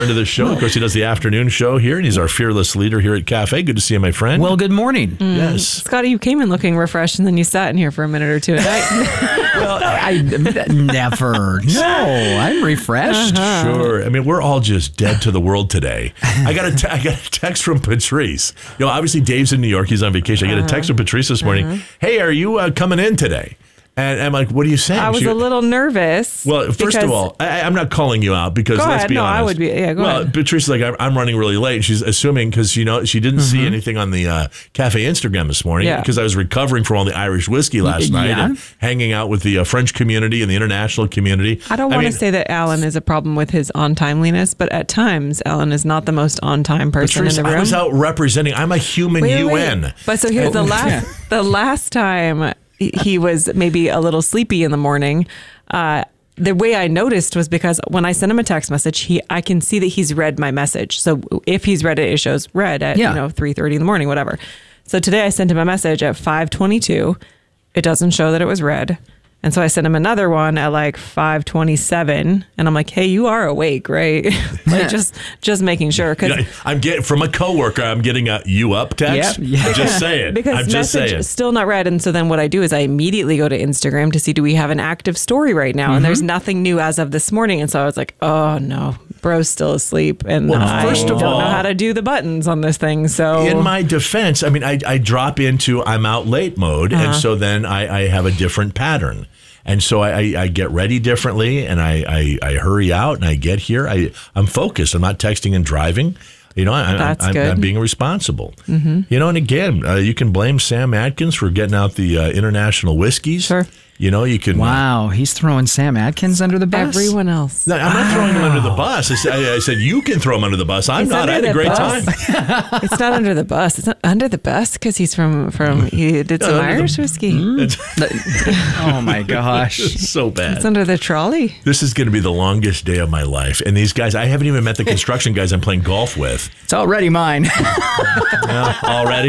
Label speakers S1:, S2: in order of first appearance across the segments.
S1: To the show. Of course, he does the afternoon show here, and he's our fearless leader here at Cafe. Good to see you, my friend.
S2: Well, good morning.
S1: Yes.
S3: Scotty, you came in looking refreshed, and then you sat in here for a minute or two at night.
S2: Well, I never. No, I'm refreshed.
S1: Sure. I mean, we're all just dead to the world today. I got a text from Patrice. You know, obviously Dave's in New York. He's on vacation. I got a text from Patrice this morning. Hey, are you coming in today? And I'm like, what are you saying?
S3: I was a little nervous.
S1: Well, first of all, I'm not calling you out because let's be honest.
S3: I would be. Yeah, go ahead.
S1: Patrice is like, I'm running really late. She's assuming because she didn't see anything on the Cafe Instagram this morning because I was recovering from all the Irish whiskey last night and hanging out with the French community and the international community.
S3: I don't want to say that Alan is a problem with his on-timeliness, but at times Alan is not the most on-time person
S1: Patrice,
S3: in the room.
S1: I was out representing. I'm a human UN.
S3: Wait. But so here's the last time he was maybe a little sleepy in the morning. The way I noticed was because when I sent him a text message, I can see that he's read my message. So if he's read it, it shows read at 3:30 in the morning, whatever. So today I sent him a message at 5:22. It doesn't show that it was read. And so I sent him another one at like 5:27, and I'm like, "Hey, you are awake, right?" Like just making sure. Because
S1: I'm getting from a coworker, I'm getting a "you up" text. I'm just saying.
S3: Because
S1: I'm just saying.
S3: Still not read, and so then what I do is I immediately go to Instagram to see do we have an active story right now, and there's nothing new as of this morning, and so I was like, "Oh no, bro's still asleep," and I don't know how to do the buttons on this thing. So
S1: in my defense, I mean, I drop into I'm out late mode, and so then I have a different pattern. And so I get ready differently, and I hurry out, and I get here. I'm focused. I'm not texting and driving. You know, I'm being responsible. You know, and again, you can blame Sam Adkins for getting out the international whiskeys.
S3: Sure.
S1: You know, you can.
S2: Wow, he's throwing Sam Adkins under the bus.
S3: Everyone else.
S1: No, I'm not throwing him under the bus. I said you can throw him under the bus. I'm not. I had a great time.
S3: It's not under the bus. It's not under the bus because he's from. He did some Irish whiskey.
S2: Oh my gosh,
S1: it's so bad.
S3: It's under the trolley.
S1: This is going to be the longest day of my life. And these guys, I haven't even met the construction guys I'm playing golf with.
S2: It's already mine.
S1: Already.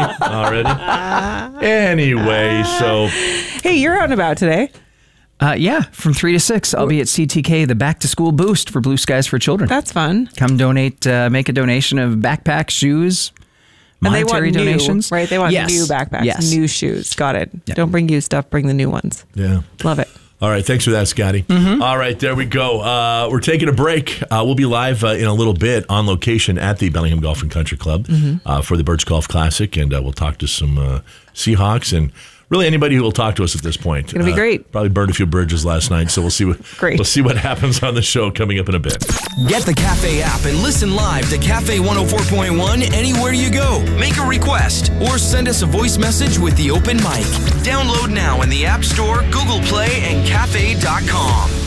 S1: Anyway, so.
S3: Hey, you're out and about today.
S2: Yeah, from 3 to 6, I'll be at CTK, the Back to School Boost for Blue Skies for Children.
S3: That's fun.
S2: Come donate, make a donation of backpacks, shoes, monetary donations.
S3: Right? They want new backpacks, new shoes. Got it. Yeah. Don't bring used stuff, bring the new ones. Yeah. Love it.
S1: All right. Thanks for that, Scotty. All right. There we go. We're taking a break. We'll be live in a little bit on location at the Bellingham Golf and Country Club for the Birch Golf Classic. And we'll talk to some Seahawks and really anybody who will talk to us at this point.
S3: It's going to be great.
S1: Probably burned a few bridges last night, so we'll see what happens on the show coming up in a bit.
S4: Get the Cafe app and listen live to Cafe 104.1 anywhere you go. Make a request or send us a voice message with the open mic. Download now in the App Store, Google Play, and cafe.com.